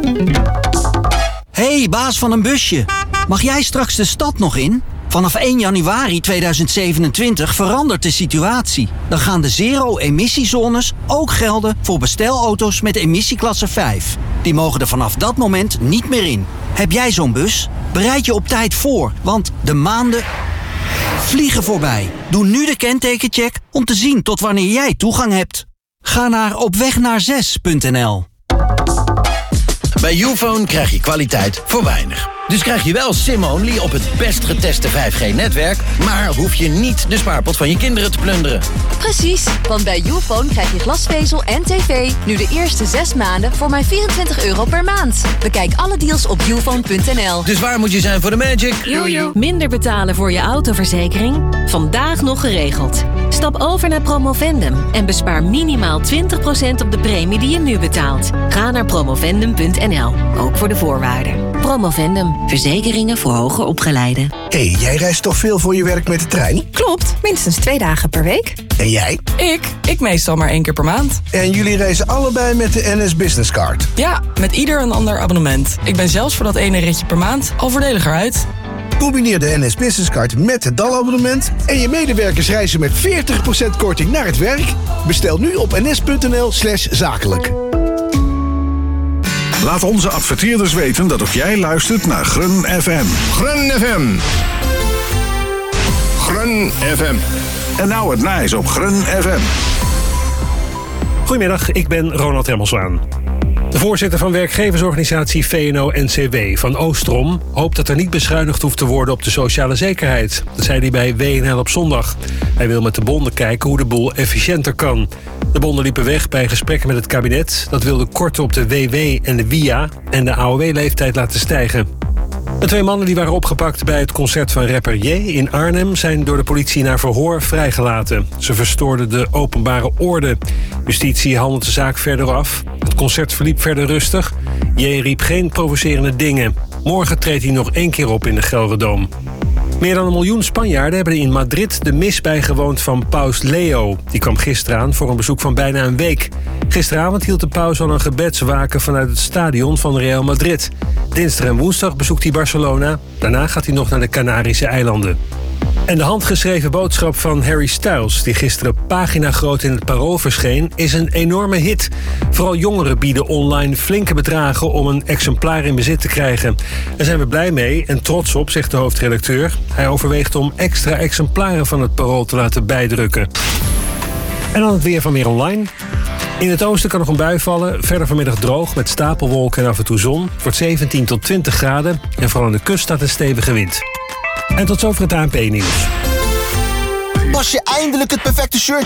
Hey, baas van een busje. Mag jij straks de stad nog in? Vanaf 1 januari 2027 verandert de situatie. Dan gaan de zero-emissiezones ook gelden voor bestelauto's met emissieklasse 5. Die mogen er vanaf dat moment niet meer in. Heb jij zo'n bus? Bereid je op tijd voor, want de maanden vliegen voorbij. Doe nu de kentekencheck om te zien tot wanneer jij toegang hebt. Ga naar opwegnaarzes.nl. Bij Youfone krijg je kwaliteit voor weinig. Dus krijg je wel SIM-only op het best geteste 5G-netwerk... maar hoef je niet de spaarpot van je kinderen te plunderen. Precies, want bij Youfone krijg je glasvezel en tv... nu de eerste 6 maanden voor maar €24 per maand. Bekijk alle deals op youfone.nl. Dus waar moet je zijn voor de magic? Jojo. Minder betalen voor je autoverzekering? Vandaag nog geregeld. Stap over naar Promovendum en bespaar minimaal 20% op de premie die je nu betaalt. Ga naar promovendum.nl, ook voor de voorwaarden. Promovendum, verzekeringen voor hoger opgeleiden. Hé, jij reist toch veel voor je werk met de trein? Klopt, minstens 2 dagen per week. En jij? Ik meestal maar 1 keer per maand. En jullie reizen allebei met de NS Business Card? Ja, met ieder een ander abonnement. Ik ben zelfs voor dat ene ritje per maand al voordeliger uit. Combineer de NS Business Card met het DAL-abonnement... en je medewerkers reizen met 40% korting naar het werk. Bestel nu op ns.nl/zakelijk. Laat onze adverteerders weten dat ook jij luistert naar Grun FM. Grun FM. Grun FM. En nou het nice op Grun FM. Goedemiddag, ik ben Ronald Remmelswaan. De voorzitter van werkgeversorganisatie VNO-NCW van Oostrom hoopt dat er niet bezuinigd hoeft te worden op de sociale zekerheid. Dat zei hij bij WNL op zondag. Hij wil met de bonden kijken hoe de boel efficiënter kan. De bonden liepen weg bij gesprekken met het kabinet. Dat wilde korten op de WW en de WIA en de AOW-leeftijd laten stijgen. De 2 mannen die waren opgepakt bij het concert van rapper J in Arnhem zijn door de politie naar verhoor vrijgelaten. Ze verstoorden de openbare orde. Justitie handelt de zaak verder af. Het concert verliep verder rustig. J riep geen provocerende dingen. Morgen treedt hij nog 1 keer op in de Gelredome. Meer dan 1 miljoen Spanjaarden hebben in Madrid de mis bijgewoond van paus Leo. Die kwam gisteren aan voor een bezoek van bijna een week. Gisteravond hield de paus al een gebedswaken vanuit het stadion van Real Madrid. Dinsdag en woensdag bezoekt hij Barcelona. Daarna gaat hij nog naar de Canarische eilanden. En de handgeschreven boodschap van Harry Styles, die gisteren paginagroot in het Parool verscheen, is een enorme hit. Vooral jongeren bieden online flinke bedragen om een exemplaar in bezit te krijgen. Daar zijn we blij mee en trots op, zegt de hoofdredacteur. Hij overweegt om extra exemplaren van het Parool te laten bijdrukken. En dan het weer van Meer Online. In het oosten kan nog een bui vallen. Verder vanmiddag droog met stapelwolken en af en toe zon. Het wordt 17 tot 20 graden. En vooral aan de kust staat een stevige wind. En tot zover het ANP-nieuws. Pas je eindelijk het perfecte shirtje